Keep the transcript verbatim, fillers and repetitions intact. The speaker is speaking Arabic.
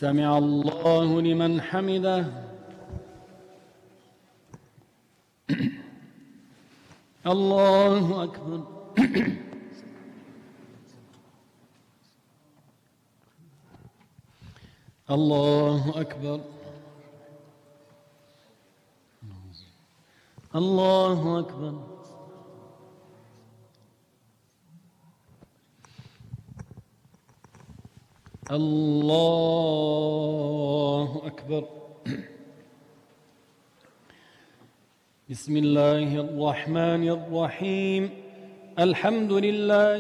سمع الله لمن حمده. الله أكبر. الله أكبر. الله أكبر. الله أكبر. بسم الله الرحمن الرحيم. الحمد لله